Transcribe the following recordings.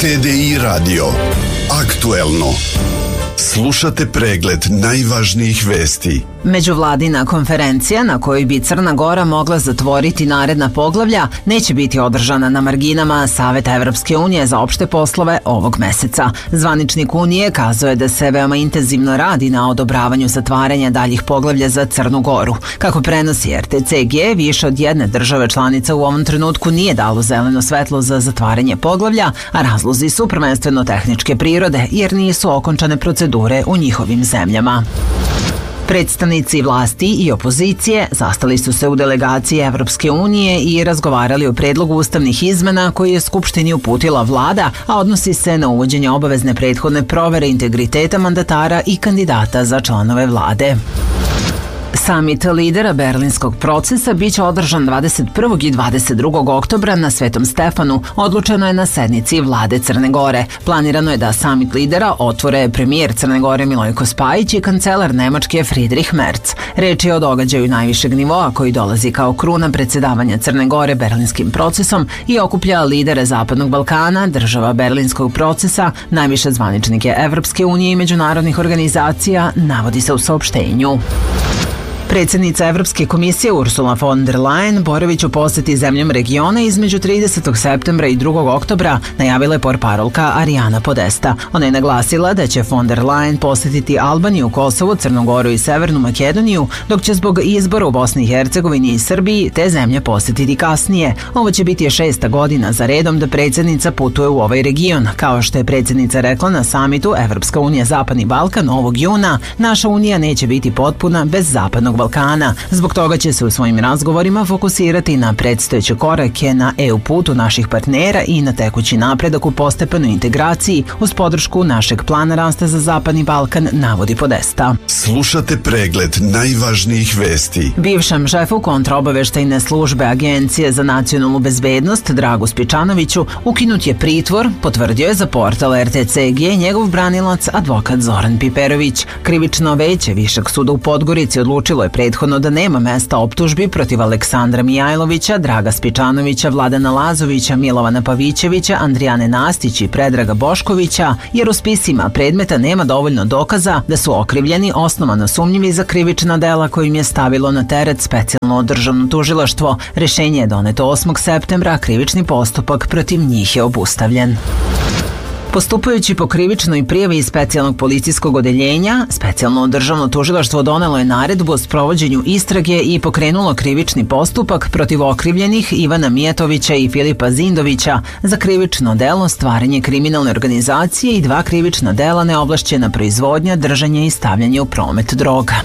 TDI Radio. Aktuelno. Slušate pregled najvažnijih vesti. Međuvladina konferencija na kojoj bi Crna Gora mogla zatvoriti naredna poglavlja neće biti održana na marginama Saveta Evropske unije za opšte poslove ovog meseca. Zvaničnik Unije kazao je da se veoma intenzivno radi na odobravanju zatvaranja daljih poglavlja za Crnu Goru. Kako prenosi RTCG, više od jedne države članica u ovom trenutku nije dalo zeleno svetlo za zatvaranje poglavlja, a razlozi su prvenstveno tehničke prirode jer nisu okončane procedure u njihovim zemljama. Predstavnici vlasti i opozicije sastali su se u delegaciji Evropske unije i razgovarali o predlogu ustavnih izmena koji je Skupštini uputila vlada, a odnosi se na uvođenje obavezne prethodne provere integriteta mandatara i kandidata za članove vlade. Samit lidera Berlinskog procesa biće održan 21. i 22. oktobra na Svetom Stefanu, odlučeno je na sednici vlade Crne Gore. Planirano je da samit lidera otvore premijer Crne Gore Milojko Spajić i kancelar Nemačke Friedrich Merz. Reč je o događaju najvišeg nivoa koji dolazi kao kruna predsjedavanja Crne Gore Berlinskim procesom i okuplja lidere Zapadnog Balkana, država Berlinskog procesa, najviše zvaničnike Evropske unije i međunarodnih organizacija, navodi se u saopštenju. Predsjednica Evropske komisije Ursula von der Leyen boravit će u posjeti zemljama regiona između 30. septembra i 2. oktobra, najavila je portparolka Ariana Podesta. Ona je naglasila da će von der Leyen posjetiti Albaniju, Kosovo, Crnu Goru i Severnu Makedoniju, dok će zbog izbora u Bosni i Hercegovini i Srbiji te zemlje posjetiti kasnije. Ovo će biti 6. godina za redom da predsjednica putuje u ovaj region. Kao što je predsjednica rekla na samitu Evropska unija Zapadni Balkan ovog juna, naša unija neće biti potpuna bez Zapadnog Balkana. Zbog toga će se u svojim razgovorima fokusirati na predstojeće korake na EU putu naših partnera i na tekući napredak u postepenoj integraciji uz podršku našeg plana rasta za Zapadni Balkan, navodi Podesta. Slušate pregled najvažnijih vesti. Bivšem šefu kontraobaveštajne službe Agencije za nacionalnu bezbednost Dragu Spičanoviću ukinut je pritvor, potvrdio je za portal RTCG njegov branilac advokat Zoran Piperović. Krivično veće Višeg suda u Podgorici odlučilo je prethodno da nema mesta optužbi protiv Aleksandra Mijajlovića, Draga Spičanovića, Vladana Lazovića, Milovana Pavićevića, Andrijane Nastić i Predraga Boškovića, jer u spisima predmeta nema dovoljno dokaza da su okrivljeni osnovano sumnjivi za krivična dela kojim je stavilo na teret specijalno državno tužilaštvo. Rešenje je doneto 8. septembra, a krivični postupak protiv njih je obustavljen. Postupajući po krivičnoj prijavi iz specijalnog policijskog odeljenja, specijalno državno tužilaštvo donelo je naredbu o sprovođenju istrage i pokrenulo krivični postupak protiv okrivljenih Ivana Mijatovića i Filipa Zindovića za krivično delo stvaranje kriminalne organizacije i 2 krivična dela neovlašćena proizvodnja, držanje i stavljanje u promet droga.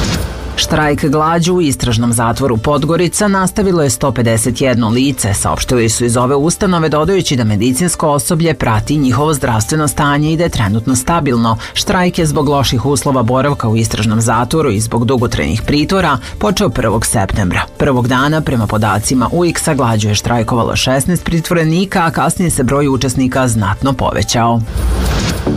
Štrajk glađu u istražnom zatvoru Podgorica nastavilo je 151 lice, saopštili su iz ove ustanove dodajući da medicinsko osoblje prati njihovo zdravstveno stanje i da je trenutno stabilno. Štrajk je zbog loših uslova boravka u istražnom zatvoru i zbog dugotrajnih pritvora počeo 1. septembra. Prvog dana, prema podacima UX-a, glađu je štrajkovalo 16 pritvorenika, a kasnije se broj učesnika znatno povećao.